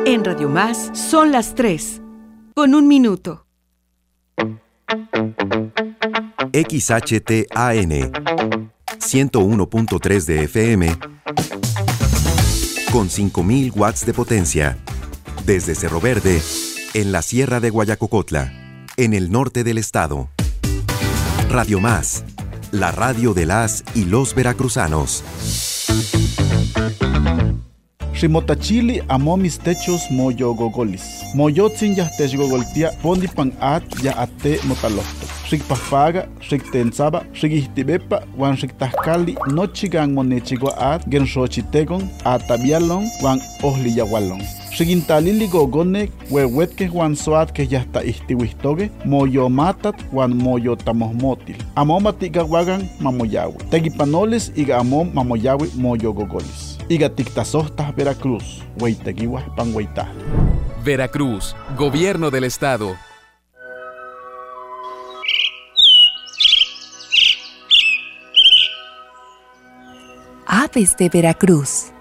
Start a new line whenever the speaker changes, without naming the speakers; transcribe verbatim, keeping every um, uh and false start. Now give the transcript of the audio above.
En Radio Más son las tres, con un minuto.
X H T A N ciento uno punto tres de F M con cinco mil watts de potencia. Desde Cerro Verde, en la Sierra de Guayacocotla, en el norte del estado. Radio Más, la radio de las y los veracruzanos.
Ximotachili amo mis techos moyo gogolis. Moyotzin ya techgogoltia pondi pan at ya ate motalocto. Xikpafaga, xiktensaba, xikihtibepa, wan xiktahkali, nochigan monechigua at, genxochitegon, atabialon, wan ohliyahualon. Xikintalili gogonek, wewetke wan soat que ya está istiwistoge, moyo matat, wan moyo tamohmotil. Amo matigawagan mamoyawi. Tegipanoles iga amom mamoyawi moyo gogolis. Iga tiktasohtas Veracruz, weitegiwa panweita.
Veracruz, Gobierno del Estado.
Aves de Veracruz.